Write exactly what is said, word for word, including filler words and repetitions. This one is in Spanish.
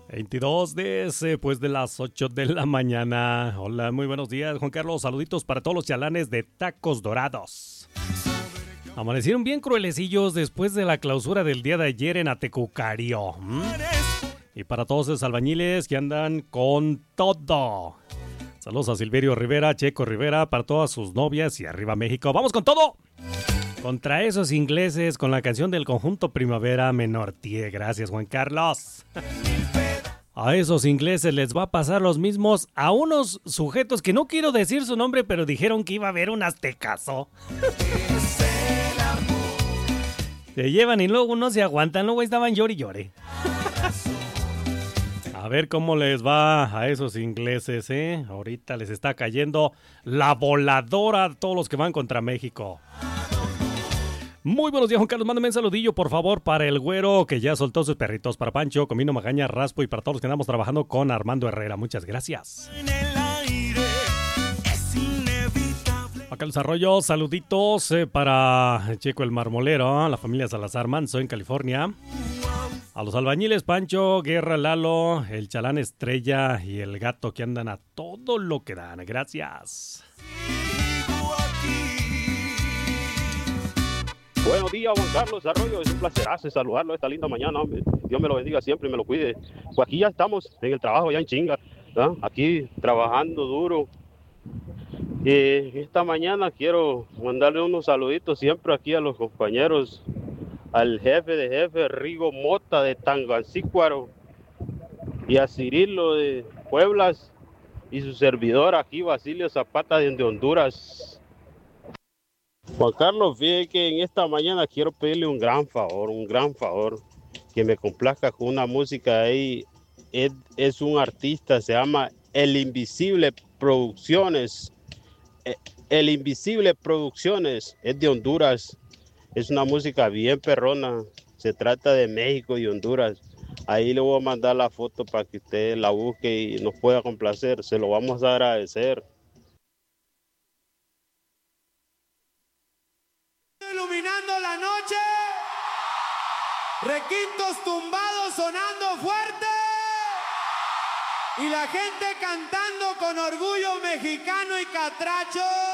veintidós después de las ocho de la mañana. Hola, muy buenos días, Juan Carlos. Saluditos para todos los chalanes de Tacos Dorados. Amanecieron bien cruelecillos después de la clausura del día de ayer en Atecucario. ¿Mm? Y para todos esos albañiles que andan con todo. Saludos a Silverio Rivera, Checo Rivera, para todas sus novias y arriba México. ¡Vamos con todo! Contra esos ingleses con la canción del conjunto Primavera me norteé. Gracias, Juan Carlos. A esos ingleses les va a pasar los mismos a unos sujetos que no quiero decir su nombre, pero dijeron que iba a haber un aztecaso. Se llevan y luego no se aguantan, luego estaban llore y llore. A ver cómo les va a esos ingleses, ¿eh? Ahorita les está cayendo la voladora a todos los que van contra México. Muy buenos días, Juan Carlos. Mándame un saludillo, por favor, para el güero que ya soltó sus perritos. Para Pancho, Comino, Magaña, Raspo y para todos los que andamos trabajando con Armando Herrera. Muchas gracias. Acá el desarrollo, saluditos eh, para Checo el Marmolero, la familia Salazar Manso en California. A los albañiles Pancho, Guerra, Lalo, el Chalán Estrella y el Gato que andan a todo lo que dan. Gracias. Buenos días, Juan Carlos Arroyo. Es un placerazo saludarlo esta linda mañana, hombre. Dios me lo bendiga siempre y me lo cuide. Pues aquí ya estamos en el trabajo, ya en chinga, ¿no? Aquí trabajando duro. Eh, esta mañana quiero mandarle unos saluditos siempre aquí a los compañeros, al jefe de jefe, Rigo Mota de Tangancícuaro, y a Cirilo de Pueblas, y su servidor aquí, Basilio Zapata de Honduras. Juan Carlos, fíjate que en esta mañana quiero pedirle un gran favor, un gran favor, que me complazca con una música ahí. Es, es un artista, se llama El Invisible Producciones. El Invisible Producciones, es de Honduras. Es una música bien perrona. Se trata de México y Honduras. Ahí le voy a mandar la foto para que usted la busque y nos pueda complacer. Se lo vamos a agradecer. Iluminando la noche, requintos tumbados sonando fuerte y la gente cantando con orgullo mexicano y catracho.